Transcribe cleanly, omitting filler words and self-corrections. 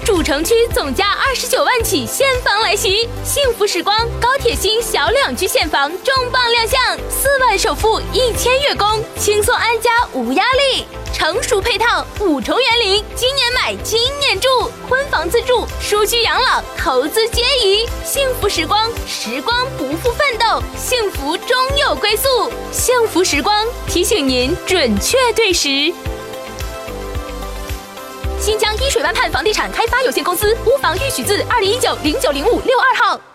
主城区总价29万起现房来袭，幸福时光高铁新小两居现房重磅亮相，4万首付1000月供，轻松安家无压力。成熟配套5重园林，今年买今年住，婚房自住、舒居养老、投资皆宜。幸福时光，时光不负奋斗，幸福终有归宿。幸福时光提醒您准确对时。新疆伊水湾畔房地产开发有限公司，屋房预许字2019090562号。